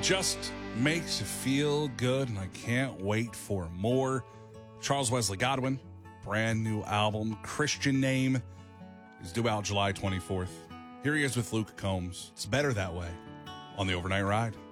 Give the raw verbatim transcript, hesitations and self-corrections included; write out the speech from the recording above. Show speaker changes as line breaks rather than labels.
just makes you feel good, and I can't wait for more. Charles Wesley Godwin, brand new album, Christian Name, is due out July twenty-fourth. Here he is with Luke Combs. It's better that way on the Overnight Ride.